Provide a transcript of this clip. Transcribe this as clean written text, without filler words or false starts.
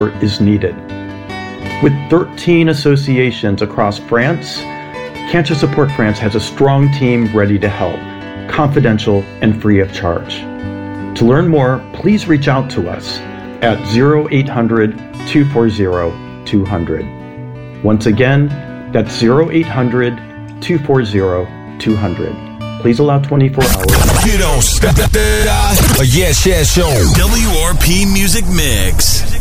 is needed. With 13 associations across France, Cancer Support France has a strong team ready to help, confidential and free of charge. To learn more, please reach out to us at 0800-240-200. Once again, that's 0800-240-200. Please allow 24 hours. You don't stop. Yes, show. WRP Music Mix.